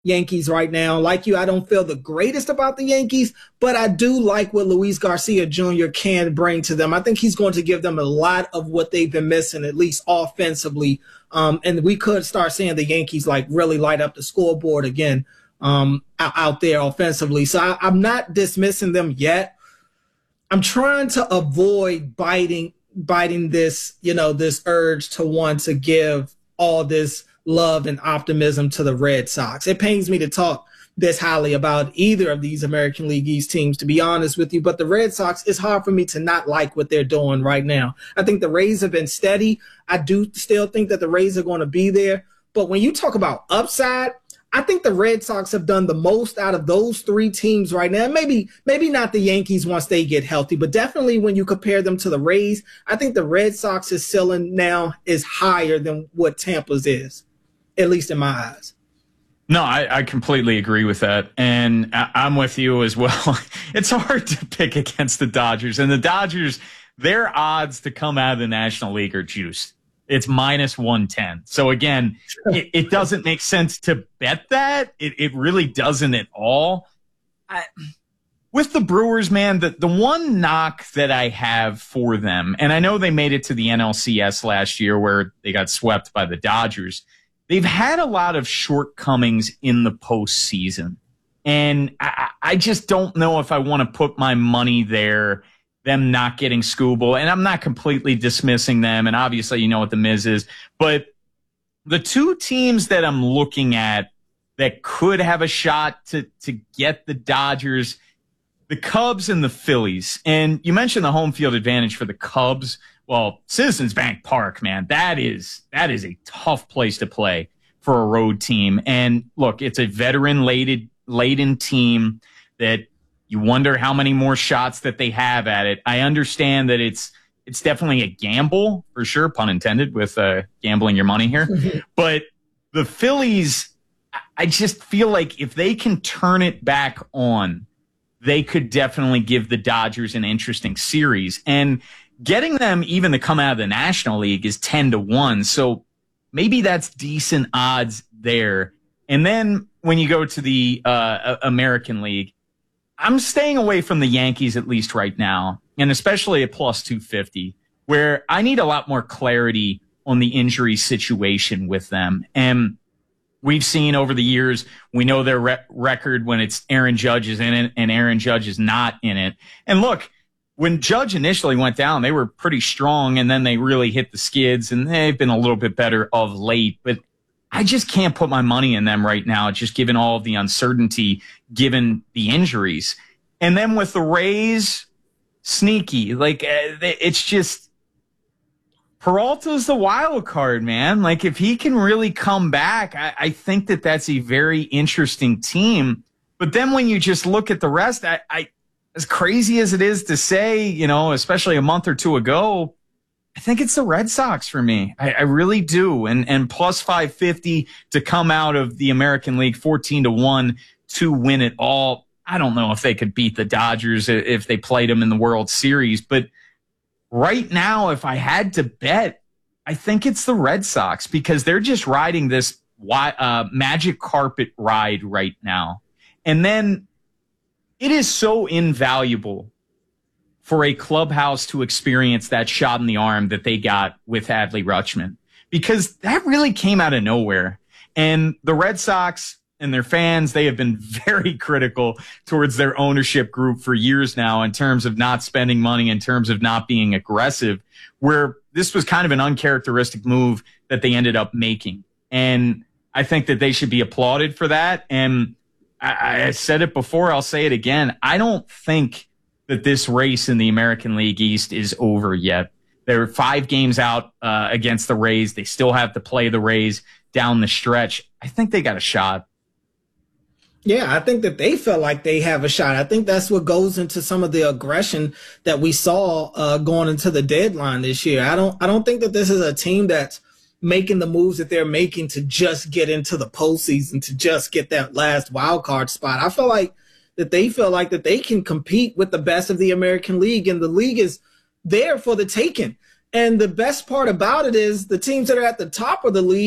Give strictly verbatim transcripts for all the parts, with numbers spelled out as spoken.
Yankees right now. Like you, I don't feel the greatest about the Yankees, but I do like what Luis Garcia Junior can bring to them. I think he's going to give them a lot of what they've been missing, at least offensively. Um, and we could start seeing the Yankees like really light up the scoreboard again um, out, out there offensively. So I, I'm not dismissing them yet. I'm trying to avoid biting, biting this, you know, this urge to want to give all this love and optimism to the Red Sox. It pains me to talk this highly about either of these American League East teams, to be honest with you, but the Red Sox, it's hard for me to not like what they're doing right now. I think the Rays have been steady. I do still think that the Rays are going to be there, but when you talk about upside, I think the Red Sox have done the most out of those three teams right now. Maybe, maybe not the Yankees once they get healthy, but definitely when you compare them to the Rays, I think the Red Sox's ceiling now is higher than what Tampa's is, at least in my eyes. No, I, I completely agree with that. And I, I'm with you as well. It's hard to pick against the Dodgers. And the Dodgers, their odds to come out of the National League are juiced. It's minus one ten. So again, it, it doesn't make sense to bet that. It, it really doesn't at all. I, with the Brewers, man, the, the one knock that I have for them, and I know they made it to the N L C S last year where they got swept by the Dodgers. They've had a lot of shortcomings in the postseason. And I, I just don't know if I want to put my money there, them not getting Skubal. And I'm not completely dismissing them. And obviously, you know what the Miz is. But the two teams that I'm looking at that could have a shot to, to get the Dodgers, the Cubs and the Phillies. And you mentioned the home field advantage for the Cubs. Well, Citizens Bank Park, man, that is that is a tough place to play for a road team. And look, it's a veteran-laden laden team that you wonder how many more shots that they have at it. I understand that it's it's definitely a gamble, for sure, pun intended, with uh, gambling your money here. But the Phillies, I just feel like if they can turn it back on, they could definitely give the Dodgers an interesting series. And getting them even to come out of the National League is ten to one. So maybe that's decent odds there. And then when you go to the uh, American League, I'm staying away from the Yankees at least right now, and especially at plus two fifty, where I need a lot more clarity on the injury situation with them. And we've seen over the years, we know their re- record when it's Aaron Judge is in it and Aaron Judge is not in it. And look, when Judge initially went down, they were pretty strong, and then they really hit the skids, and they've been a little bit better of late. But I just can't put my money in them right now, just given all of the uncertainty, given the injuries. And then with the Rays, sneaky. Like, it's just Peralta's the wild card, man. Like, if he can really come back, I, I think that that's a very interesting team. But then when you just look at the rest, I, I as crazy as it is to say, you know, especially a month or two ago, I think it's the Red Sox for me. I, I really do. And and plus five fifty to come out of the American League, fourteen to one to win it all. I don't know if they could beat the Dodgers if they played them in the World Series. But right now, if I had to bet, I think it's the Red Sox because they're just riding this uh, magic carpet ride right now. And then it is so invaluable for a clubhouse to experience that shot in the arm that they got with Adley Rutschman, because that really came out of nowhere. And the Red Sox and their fans, they have been very critical towards their ownership group for years now in terms of not spending money, in terms of not being aggressive, where this was kind of an uncharacteristic move that they ended up making. And I think that they should be applauded for that. And I, I said it before, I'll say it again. I don't think that this race in the American League East is over yet. They're five games out uh, against the Rays. They still have to play the Rays down the stretch. I think they got a shot. Yeah, I think that they feel like they have a shot. I think that's what goes into some of the aggression that we saw uh, going into the deadline this year. I don't, I don't think that this is a team that's making the moves that they're making to just get into the postseason, to just get that last wild card spot. I feel like that they feel like that they can compete with the best of the American League, and the league is there for the taking. And the best part about it is the teams that are at the top of the league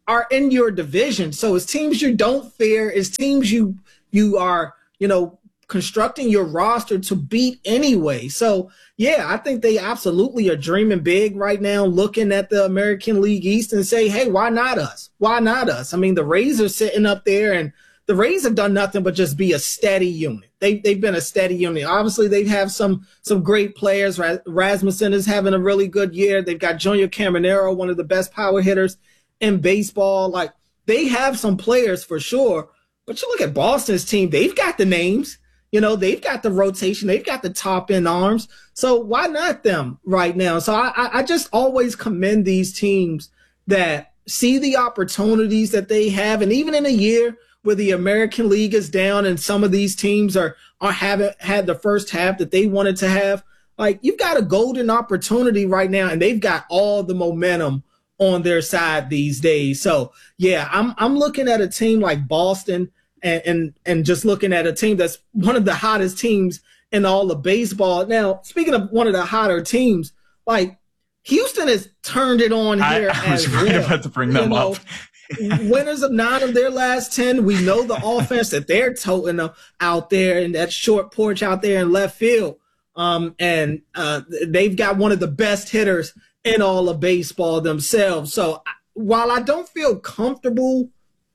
are in your division. So it's teams you don't fear, it's teams you you are, you know, constructing your roster to beat anyway. So yeah, I think they absolutely are dreaming big right now, looking at the American League East and say, hey, why not us? Why not us? I mean, the Rays are sitting up there, and the Rays have done nothing but just be a steady unit. They, they've been a steady unit. Obviously, they have some some great players. Rasmussen is having a really good year. They've got Junior Caminero, one of the best power hitters in baseball. Like, they have some players for sure. But you look at Boston's team, they've got the names. You know, they've got the rotation. They've got the top end arms. So why not them right now? So I, I just always commend these teams that see the opportunities that they have. And even in a year where the American League is down and some of these teams are, are haven't had the first half that they wanted to have, like, you've got a golden opportunity right now, and they've got all the momentum on their side these days. So yeah, I'm I'm looking at a team like Boston and, and and just looking at a team that's one of the hottest teams in all of baseball. Now, speaking of one of the hotter teams, like, Houston has turned it on here. I, I was as right well. about to bring them you know, up. Winners of nine of their last ten. We know the offense that they're toting out there in that short porch out there in left field. Um, and uh, they've got one of the best hitters in all of baseball themselves. So while I don't feel comfortable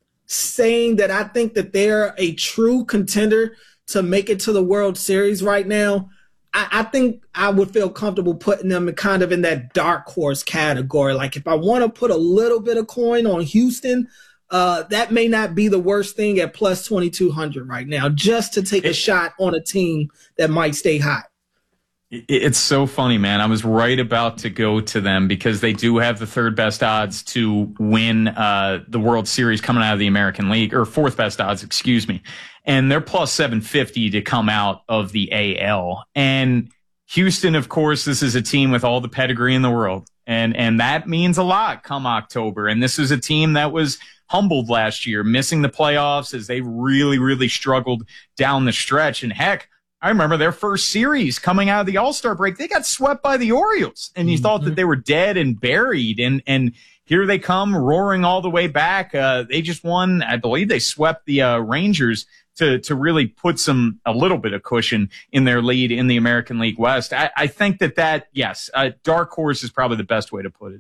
saying that I think that they're a true contender to make it to the World Series right now, I, I think I would feel comfortable putting them in kind of in that dark horse category. Like, if I want to put a little bit of coin on Houston, uh, that may not be the worst thing at plus twenty-two hundred right now, just to take a shot on a team that might stay hot. It's so funny, man. I was right about to go to them because they do have the third best odds to win uh, the World Series coming out of the American League, or fourth best odds, excuse me. And they're plus seven fifty to come out of the A L. And Houston, of course, this is a team with all the pedigree in the world. And, and that means a lot come October. And this is a team that was humbled last year, missing the playoffs as they really, really struggled down the stretch. And heck, I remember their first series coming out of the All-Star break. They got swept by the Orioles, and you mm-hmm. thought that they were dead and buried. And, and here they come roaring all the way back. Uh, they just won. I believe they swept the uh, Rangers to, to really put some, a little bit of cushion in their lead in the American League West. I, I think that that, yes, uh, dark horse is probably the best way to put it.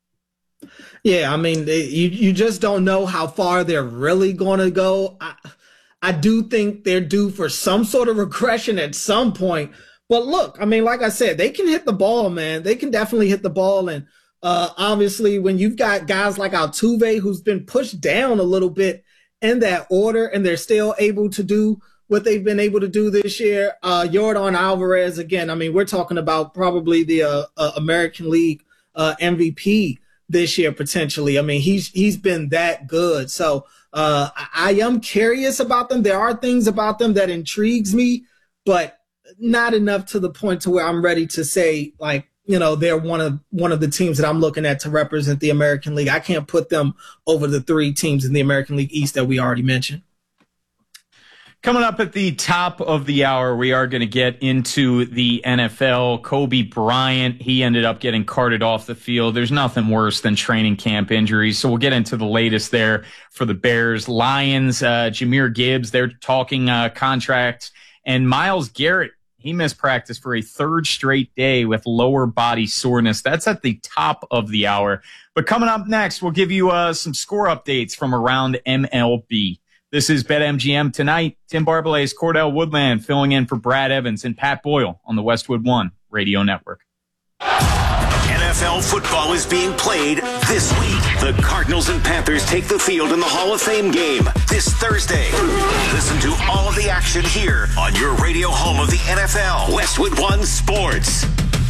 Yeah. I mean, they, you, you just don't know how far they're really going to go. I, I do think they're due for some sort of regression at some point. But look, I mean, like I said, they can hit the ball, man. They can definitely hit the ball. And uh, obviously, when you've got guys like Altuve, who's been pushed down a little bit in that order, and they're still able to do what they've been able to do this year. Uh, Yordan Alvarez, again, I mean, we're talking about probably the uh, uh, American League uh, M V P this year, potentially. I mean, he's he's been that good. So uh, I, I am curious about them. There are things about them that intrigues me, but not enough to the point to where I'm ready to say, like, you know, they're one of one of the teams that I'm looking at to represent the American League. I can't put them over the three teams in the American League East that we already mentioned. Coming up at the top of the hour, we are going to get into the N F L. Kobe Bryant, he ended up getting carted off the field. There's nothing worse than training camp injuries. So we'll get into the latest there for the Bears. Lions, uh, Jahmyr Gibbs, they're talking uh, contracts. And Myles Garrett, he missed practice for a third straight day with lower body soreness. That's at the top of the hour. But coming up next, we'll give you uh, some score updates from around M L B. This is BetMGM Tonight. Tim Barbalet's Cordell Woodland filling in for Brad Evans and Pat Boyle on the Westwood One Radio Network. N F L football is being played this week. The Cardinals and Panthers take the field in the Hall of Fame game this Thursday. Listen to all of the action here on your radio home of the N F L, Westwood One Sports.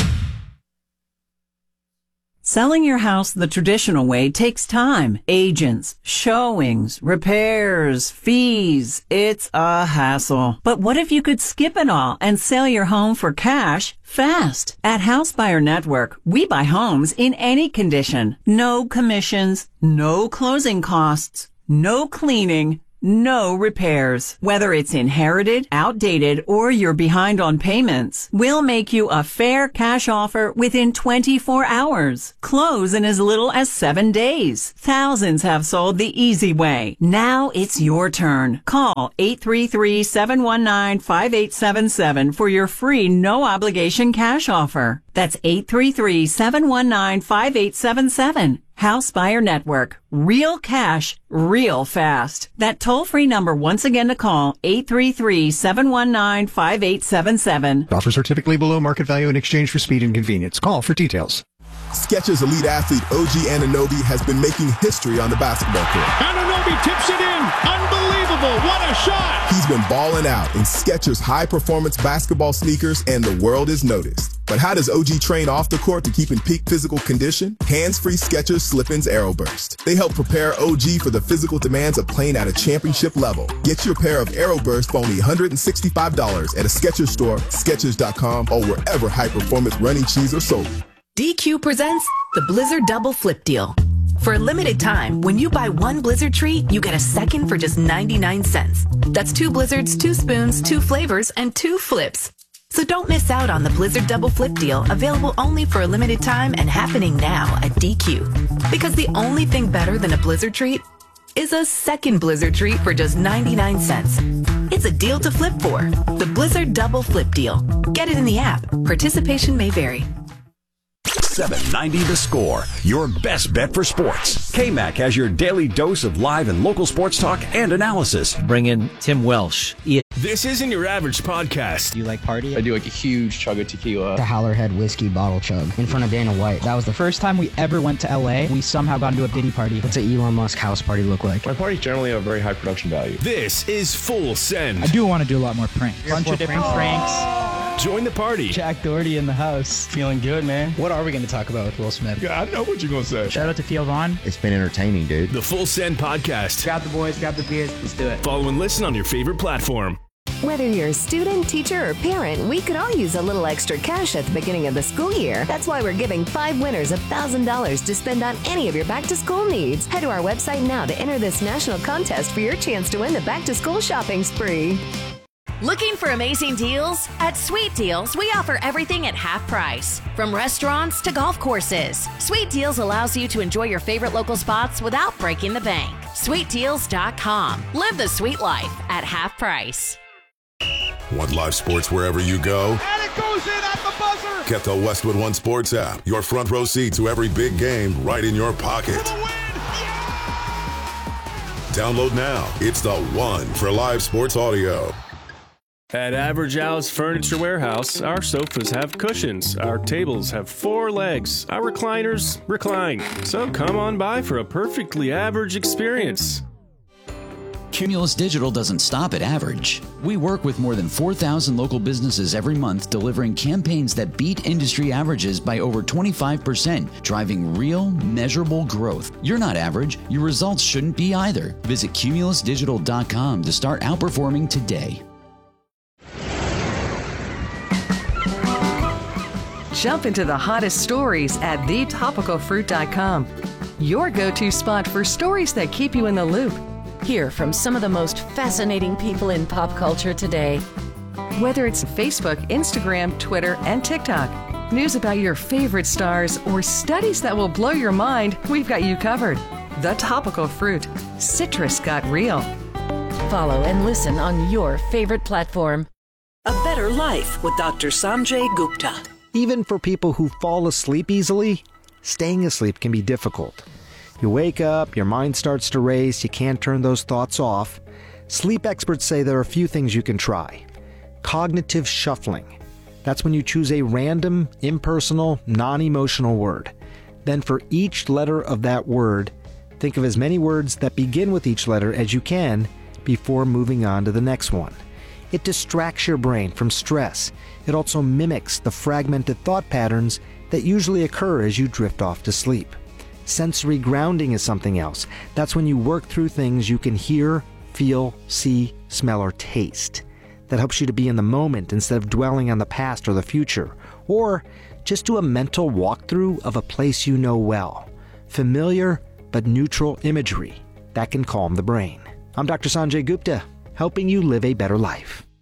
Selling your house the traditional way takes time. Agents, showings, repairs, fees. It's a hassle. But what if you could skip it all and sell your home for cash fast? At House Buyer Network, we buy homes in any condition. No commissions, no closing costs, no cleaning, no repairs. Whether it's inherited, outdated, or you're behind on payments, we'll make you a fair cash offer within twenty-four hours. Close in as little as seven days. Thousands have sold the easy way. Now it's your turn. Call eight three three, seven one nine, five eight seven seven for your free no-obligation cash offer. That's eight three three, seven one nine, five eight seven seven. House Buyer Network. Real cash, real fast. That toll-free number once again to call, eight three three, seven one nine, five eight seven seven. Offers are typically below market value in exchange for speed and convenience. Call for details. Skechers elite athlete O G Anunoby has been making history on the basketball court. Anunoby tips it in. Unbelievable. What a shot. He's been balling out in Skechers high-performance basketball sneakers, and the world is noticed. But how does O G train off the court to keep in peak physical condition? Hands-free Skechers Slip-ins Aeroburst. They help prepare O G for the physical demands of playing at a championship level. Get your pair of Aeroburst for only one hundred sixty-five dollars at a Skechers store, Skechers dot com, or wherever high-performance running shoes are sold. D Q presents the Blizzard Double Flip Deal. For a limited time, when you buy one Blizzard treat, you get a second for just ninety-nine cents. That's two Blizzards, two spoons, two flavors, and two flips. So don't miss out on the Blizzard Double Flip Deal, available only for a limited time and happening now at D Q. Because the only thing better than a Blizzard treat is a second Blizzard treat for just ninety-nine cents. It's a deal to flip for. The Blizzard Double Flip Deal. Get it in the app. Participation may vary. seven ninety The Score, your best bet for sports. K M A C has your daily dose of live and local sports talk and analysis. Bring in Tim Welsh. This isn't your average podcast. Do you like party? I do like a huge chug of tequila. The Howlerhead whiskey bottle chug in front of Dana White. That was the first time we ever went to L A. We somehow got into a Diddy party. What's an Elon Musk house party look like? My parties generally have very high production value. This is Full Send. I do want to do a lot more pranks. A bunch of different pranks. Join the party. Jack Doherty in the house. Feeling good, man. What are we going to talk about with Will Smith? Yeah, I know what you're going to say. Shout out to Theo Vaughn. It's been entertaining, dude. The Full Send Podcast. Grab the boys, grab the beers. Let's do it. Follow and listen on your favorite platform. Whether you're a student, teacher, or parent, we could all use a little extra cash at the beginning of the school year. That's why we're giving five winners one thousand dollars to spend on any of your back-to-school needs. Head to our website now to enter this national contest for your chance to win the back-to-school shopping spree. Looking for amazing deals? At Sweet Deals, we offer everything at half price. From restaurants to golf courses, Sweet Deals allows you to enjoy your favorite local spots without breaking the bank. Sweet Deals dot com. Live the sweet life at half price. Want live sports wherever you go? And it goes in at the buzzer! Get the Westwood One Sports app. Your front row seat to every big game right in your pocket. Download now. It's the one for live sports audio. At Average Al's Furniture Warehouse, our sofas have cushions, our tables have four legs, our recliners recline. So come on by for a perfectly average experience. Cumulus Digital doesn't stop at average. We work with more than four thousand local businesses every month, delivering campaigns that beat industry averages by over twenty-five percent, driving real, measurable growth. You're not average. Your results shouldn't be either. Visit Cumulus Digital dot com to start outperforming today. Jump into the hottest stories at the topical fruit dot com. Your go-to spot for stories that keep you in the loop. Hear from some of the most fascinating people in pop culture today. Whether it's Facebook, Instagram, Twitter, and TikTok, news about your favorite stars, or studies that will blow your mind, we've got you covered. The Topical Fruit. Citrus got real. Follow and listen on your favorite platform. A Better Life with Doctor Sanjay Gupta. Even for people who fall asleep easily, staying asleep can be difficult. You wake up, your mind starts to race, you can't turn those thoughts off. Sleep experts say there are a few things you can try. Cognitive shuffling. That's when you choose a random, impersonal, non-emotional word. Then for each letter of that word, think of as many words that begin with each letter as you can before moving on to the next one. It distracts your brain from stress. It also mimics the fragmented thought patterns that usually occur as you drift off to sleep. Sensory grounding is something else. That's when you work through things you can hear, feel, see, smell, or taste. That helps you to be in the moment instead of dwelling on the past or the future. Or just do a mental walkthrough of a place you know well. Familiar but neutral imagery. That can calm the brain. I'm Doctor Sanjay Gupta, helping you live a better life.